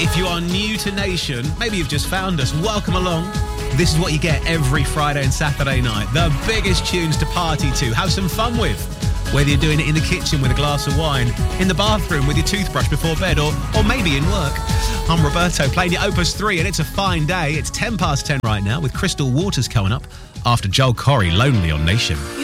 If you are new to Nation, maybe you've just found us, welcome along. This is what you get every Friday and Saturday night. The biggest tunes to party to, have some fun with. Whether you're doing it in the kitchen with a glass of wine, in the bathroom with your toothbrush before bed, or maybe in work. I'm Roberto, playing your Opus 3, and it's a fine day. It's 10 past 10 right now, with Crystal Waters coming up after Joel Corry, Lonely on Nation.